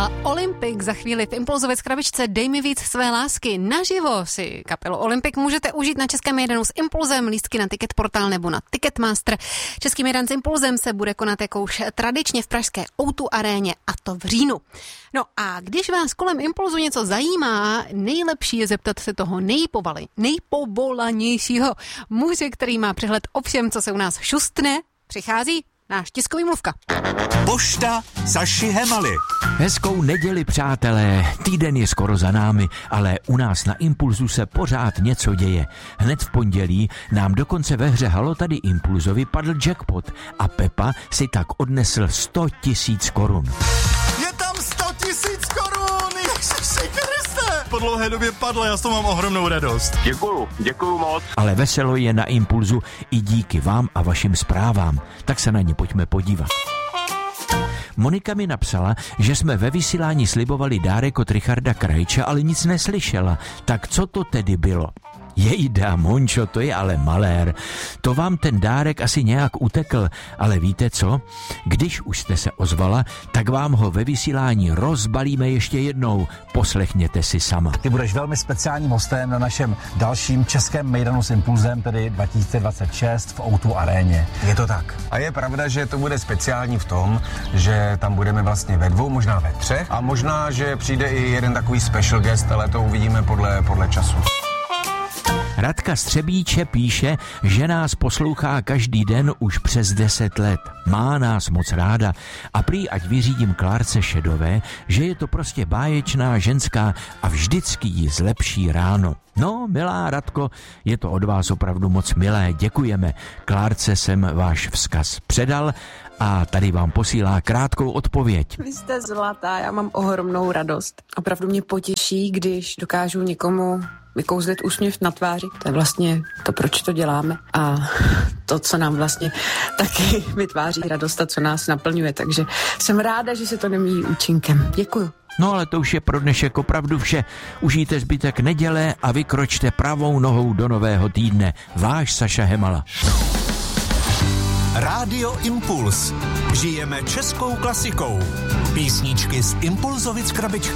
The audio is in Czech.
kapela Olympik. Za chvíli v Impulzové krabičce Dej mi víc své lásky. Naživo si kapelu Olympik můžete užít na Českém mejdanu s Impulzem, lístky na Ticketportal nebo na Ticketmaster. Český mejdan s Impulzem se bude konat jako už tradičně v pražské O2 aréně, a to v říjnu. No a když vás kolem Impulzu něco zajímá, nejlepší je zeptat se toho nejpovolanějšího muže, který má přehled o všem, co se u nás šustne. Přichází náš tiskový mluvka. Pošta Saši Hemaly. Hezkou neděli, přátelé. Týden je skoro za námi, ale u nás na Impulzu se pořád něco děje. Hned v pondělí nám dokonce ve hře Halo tady Impulzovi padl jackpot a Pepa si tak odnesl 100 000 korun. Je tam 100 000 korun! Ježiši Kriste! Po dlouhé době padlo, já s toho mám ohromnou radost. Děkuju moc. Ale veselo je na Impulzu i díky vám a vašim zprávám. Tak se na ně pojďme podívat. Monika mi napsala, že jsme ve vysílání slibovali dárek od Richarda Krajča, ale nic neslyšela. Tak co to tedy bylo? Jejda, Mončo, to je ale malér. To vám ten dárek asi nějak utekl, ale víte co? Když už jste se ozvala, tak vám ho ve vysílání rozbalíme ještě jednou. Poslechněte si sama. Ty budeš velmi speciálním hostem na našem dalším Českém mejdanu s Impulzem, tedy 2026 v O2 aréně. Je to tak? A je pravda, že to bude speciální v tom, že tam budeme vlastně ve 2, možná ve 3 a možná, že přijde i jeden takový special guest, ale to uvidíme podle času. Radka Střebíče píše, že nás poslouchá každý den už přes 10 let. Má nás moc ráda a prý ať vyřídím Klárce Šedové, že je to prostě báječná ženská a vždycky jí zlepší ráno. No, milá Radko, je to od vás opravdu moc milé, děkujeme. Klárce jsem váš vzkaz předal a tady vám posílá krátkou odpověď. Vy jste zlatá, já mám ohromnou radost. Opravdu mě potěší, když dokážu někomu vykouzlit úsměv na tváři. To je vlastně to, proč to děláme. A to, co nám vlastně taky vytváří radost a co nás naplňuje. Takže jsem ráda, že se to nemíjí účinkem. Děkuju. No ale to už je pro dnešek opravdu vše. Užijte zbytek neděle a vykročte pravou nohou do nového týdne. Váš Saša Hemala. Rádio Impuls. Žijeme českou klasikou. Písničky z Impulzovic krabičky.